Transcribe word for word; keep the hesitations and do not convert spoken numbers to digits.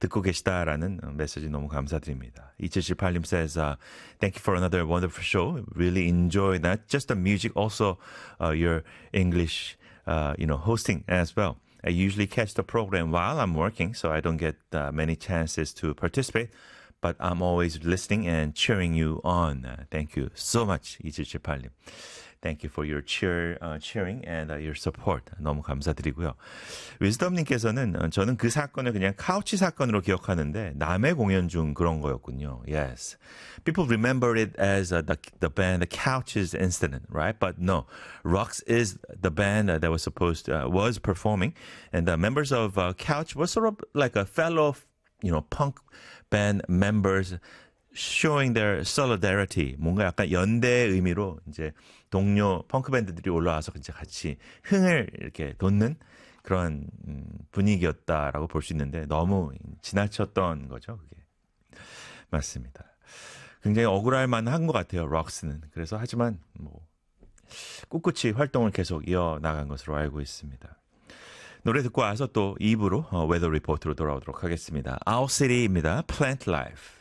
듣고 계시다라는 메시지 너무 감사드립니다. 이칠칠팔 님 says, uh, thank you for another wonderful show. Really enjoy not just the music, also uh, your English, uh, you know, hosting as well. I usually catch the program while I'm working, so I don't get uh, many chances to participate. But I'm always listening and cheering you on. Uh, thank you so much, 이칠칠팔 님. Thank you for your cheer, uh, cheering and uh, your support. 너무 감사드리고요. 위즈덤님께서는 어, 저는 그 사건을 그냥 카우치 사건으로 기억하는데 남의 공연 중 그런 거였군요. Yes. People remember it as uh, the, the band The Couch's incident, right? But no, Rocks is the band uh, that was supposed to, uh, was performing. And the members of uh, Couch were sort of like a fellow, you know, punk band members showing their solidarity. 뭔가 약간 연대의 의미로 이제 동료 펑크 밴드들이 올라와서 이제 같이 흥을 이렇게 돋는 그런 분위기였다라고 볼 수 있는데 너무 지나쳤던 거죠, 그게. 맞습니다. 굉장히 억울할 만한 것 같아요, 록스는. 그래서 하지만 뭐 꿋꿋이 활동을 계속 이어나간 것으로 알고 있습니다. 노래 듣고 와서 또 이 부로 웨더 리포트로 돌아오도록 하겠습니다. Our City입니다. Plant Life.